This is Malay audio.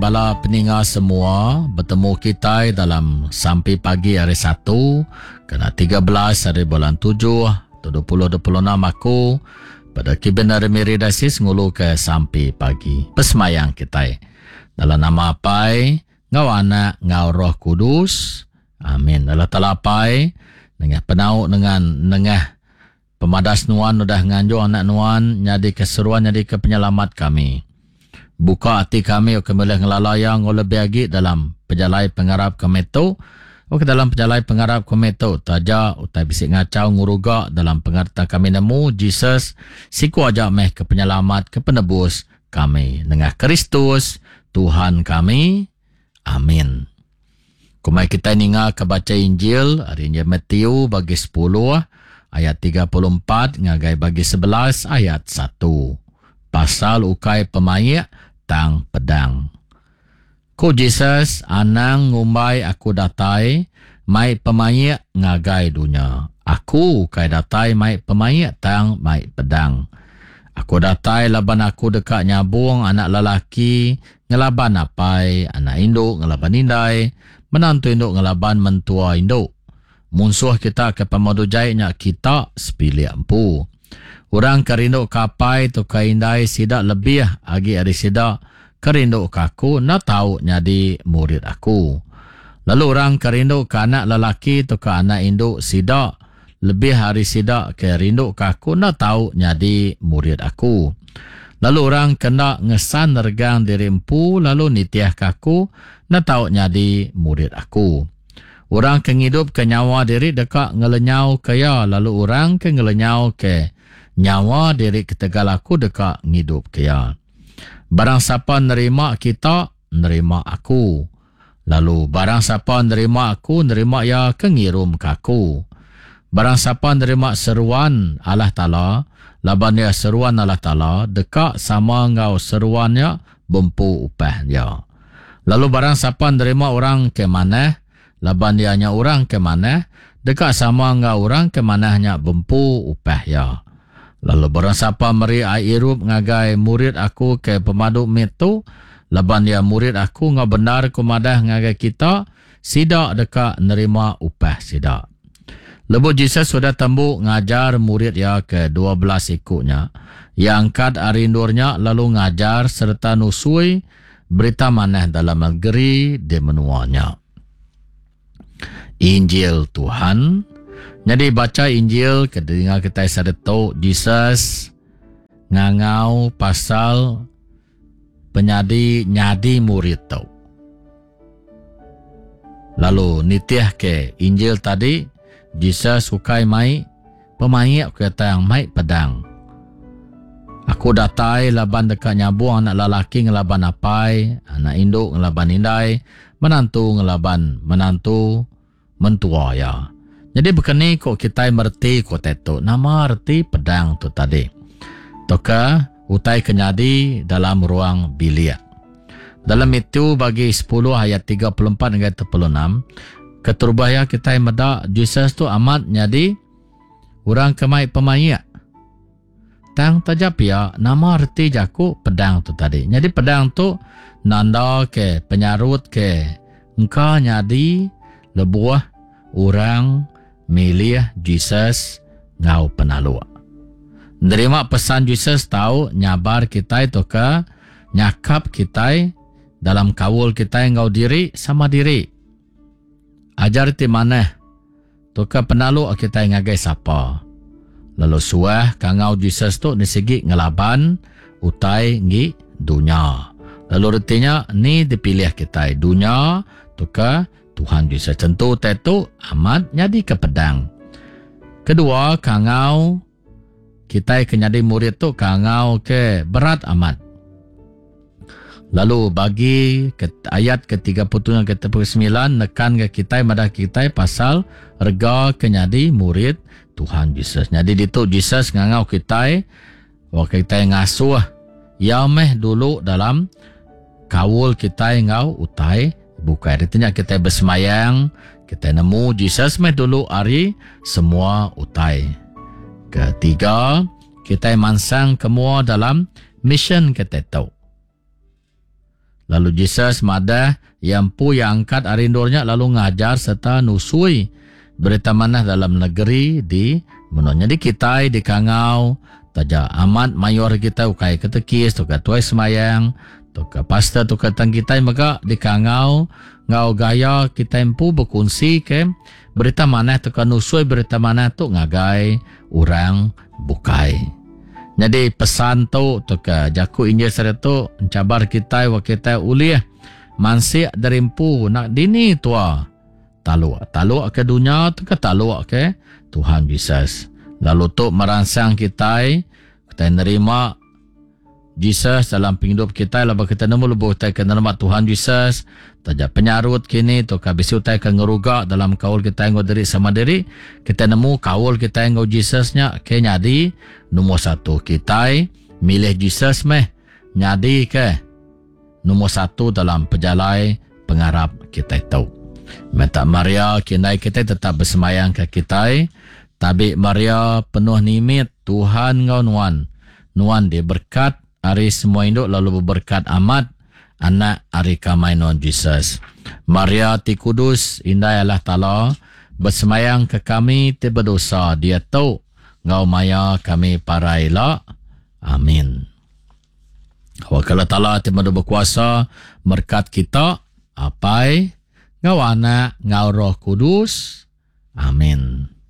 Bala peningat semua, bertemu kita dalam sampai pagi hari 1 kena 13 hari bulan 7 2026 aku pada Kibenar Miridasis ngulu ke sampai pagi. Pesmayang kita dalam nama Pai, ngau anak, ngau Roh Kudus. Amin. Dalam talapai dengan penau dengan nengah pemadas nuan udah nganjo anak nuan nyadi keseruan nyadi ke penyelamat kami. Buka hati kami ke boleh ngelalaya ngoleh biagi dalam pejalai pengarap kami tu. Ke dalam pejalai pengarap kami tu taja utai bisik ngacau nguruga dalam pengertian kami nemu Jesus siku aja meh ke penyelamat ke penebus kami dengan Kristus Tuhan kami. Amin. Kumai kita ninga ke baca Injil hari Injil Matthew bagi 10 ayat 34 ngagai bagi 11 ayat 1. Pasal ukai pemayak tang pedang. Ku Jesus anang ngumbai aku datai mai pemayak ngagai dunia. Aku kai datai mai pemayak tang mai pedang. Aku datai laban aku dekat nyabung anak lelaki ngelaban apai, anak induk ngelaban indai, menantu induk ngelaban mentua induk. Musuh kita ke pemadu jahitnya kita sepilih empu. Orang kerinduk kapai tu kaindai sidak lebih agi ari sidak kerinduk kaku na tahu nyadi murid aku. Lalu orang kerinduk ke anak lelaki tu ke anak induk sidak lebih hari sidak kerinduk kaku na tahu nyadi murid aku. Lalu orang kena ngesan regang diri empu lalu nitiah kaku na tahu nyadi murid aku. Orang ke ngidup ke nyawa diri dekat ngelenyau kaya lalu orang ke ngelenyau ke nyawa diri ketegal aku dekat ngidup kaya. Barang siapa nerima kita, nerima aku. Lalu barang siapa nerima aku, nerima ya kengirum kaku. Barang siapa nerima seruan Allah Ta'ala, laban ya seruan Allah Ta'ala, dekat sama ngau seruannya, bempu upahnya. Lalu barang siapa nerima orang ke mana, laban dia nya orang ke mana, dekat sama ngau orang ke manahnya bempu upahnya. Lalu barang siapa meri airup ngagai murid aku ke pemadu metu, laban dia murid aku ngau benar kumadah ngagai kita, sidak dekat nerima upah sidak. Lebu Jesus sudah tembuk ngajar murid ya ke 12 ikutnya, yang angkat arindurnya lalu ngajar serta nusui berita manah dalam negeri di menuanya. Injil Tuhan. Jadi baca Injil kedengar kita sadatu Jesus ngangau pasal nyadi murid tu. Lalu nitiah ke Injil tadi Jesus sukai mai pemayak kata yang mai pedang. Aku datai laban dekat nyabung anak lelaki ngelaban apai, anak induk ngelaban indai, menantu ngelaban menantu mentua ya. Jadi begini kok kita merti kok tetu. Nama arti pedang tu tadi. Toka utai kenyadi dalam ruang bilik. Dalam itu bagi 10 ayat 34 hingga 36. Keterbaya kita medak Jesus tu amat nyadi orang kemai pemayak. Tang tajap ya nama arti jaku pedang tu tadi. Jadi pedang tu nanda ke penyarut ke engkau nyadi lebuah orang milih Jesus ngau penalu. Nerima pesan Jesus tahu nyabar kita itu ke nyakap kita dalam kawul kita ngau diri sama diri. Ajar ti mana tu ke penalu kita ngagai siapa. Lalu suah kangau Jesus tu ni segi ngelaban utai ngi dunia. Lalu artinya ni dipilih kita dunia tu ke Tuhan bisa tentu tetu amat nyadi ke pedang. Kedua, kangau kita kenyadi murid tu kangau ke berat amat. Lalu bagi ayat ke-37 ke 39 nekan ke kita madah kita pasal rega kenyadi murid Tuhan Yesus. Jadi ditu Jesus ngangau kita kita ngasuh ya meh dulu dalam kawul kita ngau utai bukan. Artinya kita bersemayang, kita nemu Jesus meh dulu hari semua utai. Ketiga, kita mansang kemua dalam mission kita tahu. Lalu Jesus madah yang angkat arindurnya lalu ngajar serta nusui berita manah dalam negeri di menonnya di kita di Kangau taja amat mayor kita ukai ketekis tu tuai semayang tu pastor tu tang kita maka di Kangau ngau gaya kita empu berkongsi ke berita manah tu nusui berita manah tu ngagai orang bukai. Jadi pesan tu jaku injil saya tu mencabar kita wa kita uliah mansi dari empu nak dini tua talu ke dunia tu ke talu ke Tuhan Yesus. Lalu tu merangsang kita nerima Jesus dalam hidup kita lalu kita nemu lebih kita nerima Tuhan Yesus taja penyarut kini tu kabisu kita ngeruga dalam kaul kita ngo diri sama diri kita nemu kaul kita ngo Jesusnya ke nyadi nomor satu kita milih Jesus meh nyadi ke nomor satu dalam pejalai pengarap kita itu. Minta Maria kini kita tetap bersemayang ke kita tapi Maria penuh nimit Tuhan ngau nuan dia berkat hari semua induk lalu berberkat amat anak hari kamainon Jesus. Maria ti kudus indah Allah Ta'ala bersemayang ke kami ti berdosa dia tahu ngau maya kami para elak. Amin. Wakala Ta'ala ti madu berkuasa berkat kita apai ngau anak ngau roh kudus. Amin.